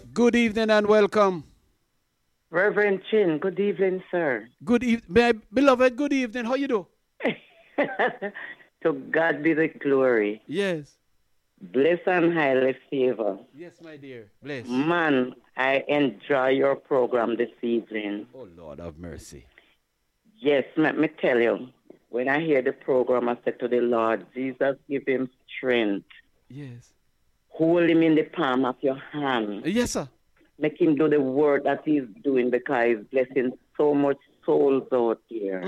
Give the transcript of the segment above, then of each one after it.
Good evening and welcome. Reverend Chin, good evening, sir. Good evening, beloved. Good evening. How you do? To God be the glory. Yes. Bless and highly favor. Yes, my dear. Bless. Man, I enjoy your program this evening. Oh, Lord have mercy. Yes, let me tell you, when I hear the program, I said to the Lord, Jesus, give him strength. Yes. Hold him in the palm of your hand. Yes, sir. Make him do the work that he's doing because he's blessing so much souls out here.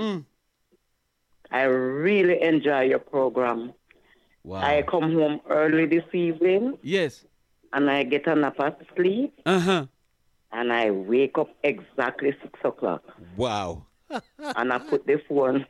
I really enjoy your program. Wow. I come home early this evening. Yes. And I get a nap of sleep. Uh-huh. And I wake up exactly 6 o'clock. Wow. And I put the phone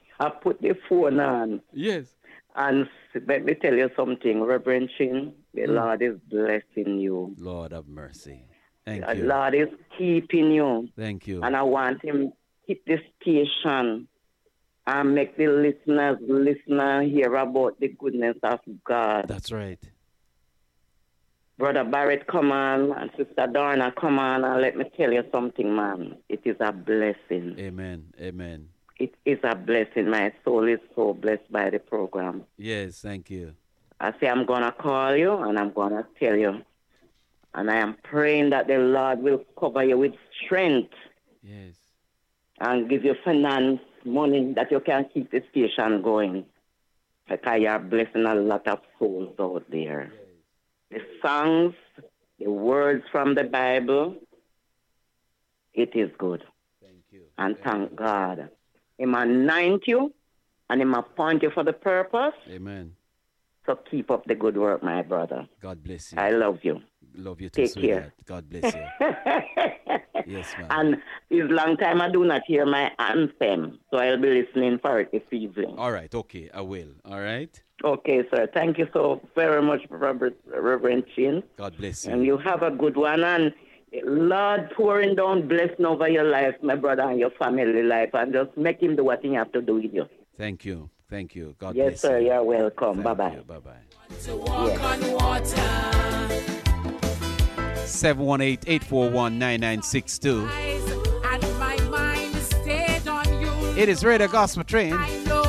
on. Yes. And let me tell you something, Reverend Chin, the Lord is blessing you. Lord have mercy. Thank The you. Lord is keeping you. Thank you. And I want him to keep the station and make the listener hear about the goodness of God. That's right. Brother Barrett, come on, and Sister Dorna, come on, and let me tell you something, man. It is a blessing. Amen. Amen. It is a blessing. My soul is so blessed by the program. Yes, thank you. I say I'm going to call you, and I'm going to tell you. And I am praying that the Lord will cover you with strength. Yes. And give you finance, money that you can keep the station going. Because you are blessing a lot of souls out there. Yes. The songs, the words from the Bible, it is good. Thank you. And thank God. He will anoint you and he will appoint you for the purpose. Amen. So keep up the good work, my brother. God bless you. I love you. Love you too, Take sweetheart. care. God bless you. Yes, ma'am. And it's a long time I do not hear my anthem, so I'll be listening for it this evening. All right, okay, I will. All right? Okay, sir. Thank you so very much, Reverend Chin. God bless you. And you have a good one. And Lord, pouring down blessing over your life, my brother, and your family life, and just make him do what he have to do with you. Thank you. Thank you. God yes, bless sir, you. You're welcome. Thank Bye-bye. you. Bye-bye. To walk on water. 718-841-9962. And my mind stayed on you. It is Radio Gospel Train. I know